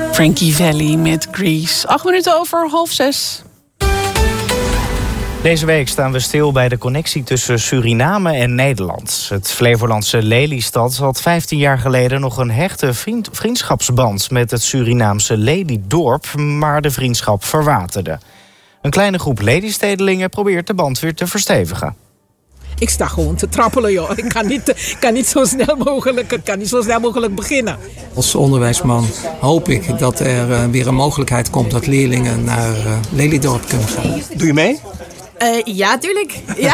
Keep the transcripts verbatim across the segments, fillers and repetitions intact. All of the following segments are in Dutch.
Frankie Valli met Grease. Acht minuten over half zes. Deze week staan we stil bij de connectie tussen Suriname en Nederland. Het Flevolandse Lelystad had vijftien jaar geleden nog een hechte vriend, vriendschapsband met het Surinaamse Lelydorp, maar de vriendschap verwaterde. Een kleine groep Lelystedelingen probeert de band weer te verstevigen. Ik sta gewoon te trappelen, joh. Ik kan niet, kan niet zo snel mogelijk, ik kan niet zo snel mogelijk beginnen. Als onderwijsman hoop ik dat er uh, weer een mogelijkheid komt dat leerlingen naar uh, Lelydorp kunnen gaan. Doe je mee? Uh, ja, tuurlijk. Ja.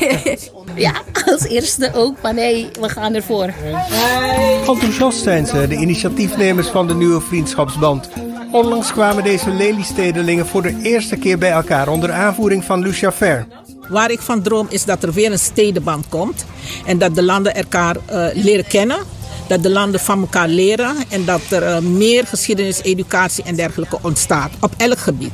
Ja, als eerste ook, maar nee, we gaan ervoor. Enthousiast zijn ze, de initiatiefnemers van de nieuwe vriendschapsband. Onlangs kwamen deze Lelystedelingen voor de eerste keer bij elkaar onder aanvoering van Lucia Ver. Waar ik van droom is dat er weer een stedenband komt. En dat de landen elkaar uh, leren kennen. Dat de landen van elkaar leren. En dat er uh, meer geschiedenis, educatie en dergelijke ontstaat. Op elk gebied.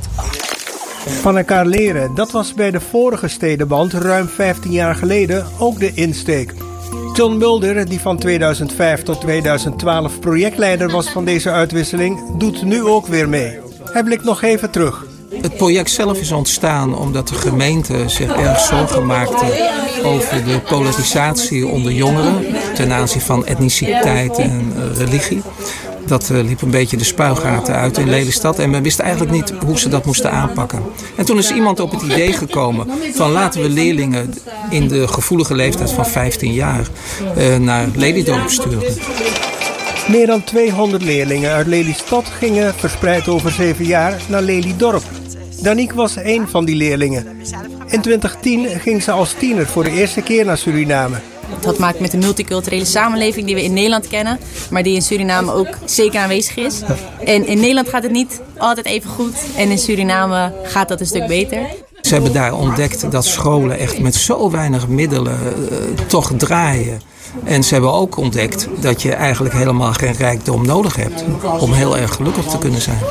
Van elkaar leren, dat was bij de vorige stedenband ruim vijftien jaar geleden ook de insteek. John Mulder, die van tweeduizend vijf tot tweeduizend twaalf projectleider was van deze uitwisseling, doet nu ook weer mee. Hij blikt nog even terug. Het project zelf is ontstaan omdat de gemeente zich erg zorgen maakte over de polarisatie onder jongeren ten aanzien van etniciteit en uh, religie. Dat uh, liep een beetje de spuigaten uit in Lelystad en men wist eigenlijk niet hoe ze dat moesten aanpakken. En toen is iemand op het idee gekomen van laten we leerlingen in de gevoelige leeftijd van vijftien jaar uh, naar Lelydorp sturen. Meer dan tweehonderd leerlingen uit Lelystad gingen, verspreid over zeven jaar, naar Lelydorp. Danique was één van die leerlingen. In twintig tien ging ze als tiener voor de eerste keer naar Suriname. Dat maakt met de multiculturele samenleving die we in Nederland kennen, maar die in Suriname ook zeker aanwezig is. En in Nederland gaat het niet altijd even goed en in Suriname gaat dat een stuk beter. Ze hebben daar ontdekt dat scholen echt met zo weinig middelen uh, toch draaien. En ze hebben ook ontdekt dat je eigenlijk helemaal geen rijkdom nodig hebt om heel erg gelukkig te kunnen zijn.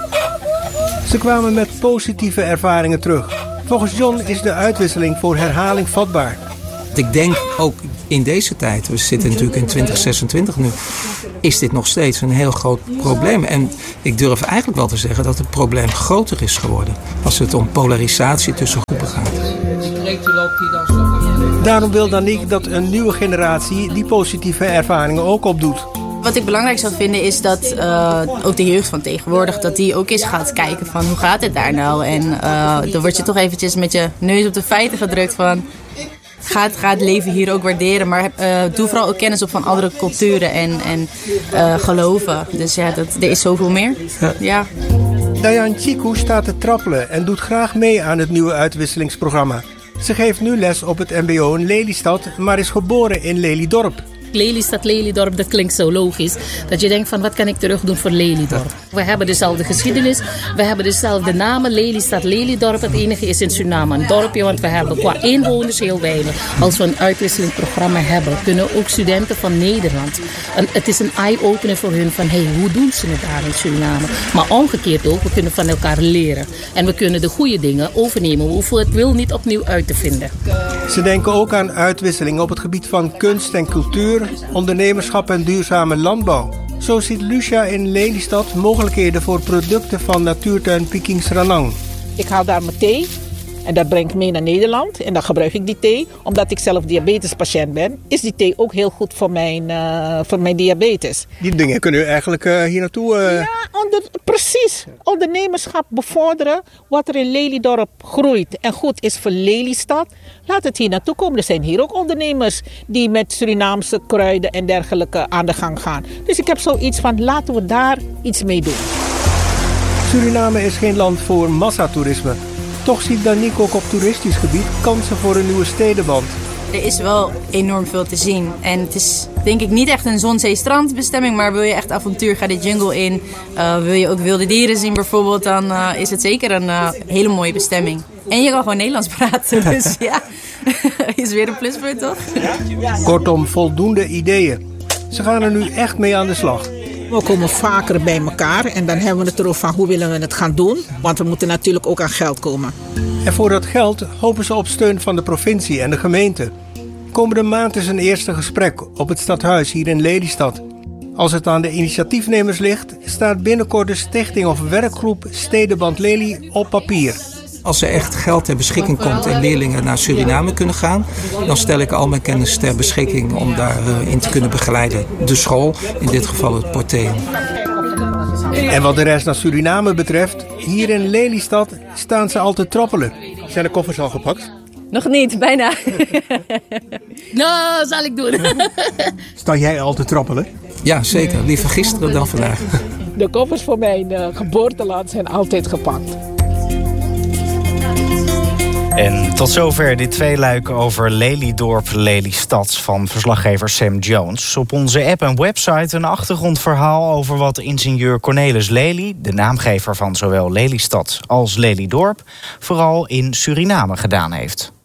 Ze kwamen met positieve ervaringen terug. Volgens John is de uitwisseling voor herhaling vatbaar. Ik denk ook in deze tijd, we zitten natuurlijk in twintig zesentwintig nu, is dit nog steeds een heel groot probleem. En ik durf eigenlijk wel te zeggen dat het probleem groter is geworden als het om polarisatie tussen groepen gaat. Daarom wil Danique dat een nieuwe generatie die positieve ervaringen ook opdoet. Wat ik belangrijk zou vinden is dat uh, ook de jeugd van tegenwoordig, dat die ook eens gaat kijken van hoe gaat het daar nou. En uh, dan word je toch eventjes met je neus op de feiten gedrukt van ga het, ga het leven hier ook waarderen. Maar uh, doe vooral ook kennis op van andere culturen en, en uh, geloven. Dus ja, dat, er is zoveel meer. Ja. Ja. Dayan Chiku staat te trappelen en doet graag mee aan het nieuwe uitwisselingsprogramma. Ze geeft nu les op het mbo in Lelystad, maar is geboren in Lelydorp. Lelystad, Lelydorp, dat klinkt zo logisch. Dat je denkt van wat kan ik terug doen voor Lelydorp. We hebben dezelfde geschiedenis. We hebben dezelfde namen. Lelystad, Lelydorp. Het enige is in Suriname een dorpje. Want we hebben qua inwoners heel weinig. Als we een uitwisselingsprogramma hebben, kunnen ook studenten van Nederland. En het is een eye-opener voor hun van hey, hoe doen ze het daar in Suriname. Maar omgekeerd ook, we kunnen van elkaar leren. En we kunnen de goede dingen overnemen. We hoeven het wil niet opnieuw uit te vinden. Ze denken ook aan uitwisseling op het gebied van kunst en cultuur, ondernemerschap en duurzame landbouw. Zo ziet Lucia in Lelystad mogelijkheden voor producten van natuurtuin Pikings Ranang. Ik haal daar mijn thee en dat breng ik mee naar Nederland. En dan gebruik ik die thee. Omdat ik zelf diabetespatiënt ben, is die thee ook heel goed voor mijn, uh, voor mijn diabetes. Die dingen kunnen u eigenlijk uh, hier naartoe... Uh... Ja, onder, precies. Ondernemerschap bevorderen. Wat er in Lelydorp groeit en goed is voor Lelystad. Laat het hier naartoe komen. Er zijn hier ook ondernemers die met Surinaamse kruiden en dergelijke aan de gang gaan. Dus ik heb zoiets van laten we daar iets mee doen. Suriname is geen land voor massatoerisme. Toch ziet Danique ook op toeristisch gebied kansen voor een nieuwe stedenband. Er is wel enorm veel te zien. En het is denk ik niet echt een zon-zee-strandbestemming. Maar wil je echt avontuur, ga de jungle in. Uh, wil je ook wilde dieren zien bijvoorbeeld. Dan uh, is het zeker een uh, hele mooie bestemming. En je kan gewoon Nederlands praten. Dus ja, is weer een pluspunt toch? Kortom, voldoende ideeën. Ze gaan er nu echt mee aan de slag. We komen vaker bij elkaar en dan hebben we het erover van hoe willen we het gaan doen. Want we moeten natuurlijk ook aan geld komen. En voor dat geld hopen ze op steun van de provincie en de gemeente. Komende maand is een eerste gesprek op het stadhuis hier in Lelystad. Als het aan de initiatiefnemers ligt, staat binnenkort de stichting of werkgroep Stedenband Lely op papier. Als er echt geld ter beschikking komt en leerlingen naar Suriname kunnen gaan, dan stel ik al mijn kennis ter beschikking om daarin te kunnen begeleiden. De school, in dit geval het Porteum. En wat de reis naar Suriname betreft, hier in Lelystad staan ze al te trappelen. Zijn de koffers al gepakt? Nog niet, bijna. Nou, zal ik doen. Sta jij al te trappelen? Ja, zeker. Liever gisteren dan vandaag. De koffers voor mijn uh, geboorteland zijn altijd gepakt. En tot zover dit tweeluik over Lelydorp, Lelystad van verslaggever Sam Jones. Op onze app en website een achtergrondverhaal over wat ingenieur Cornelis Lely, de naamgever van zowel Lelystad als Lelydorp, vooral in Suriname gedaan heeft.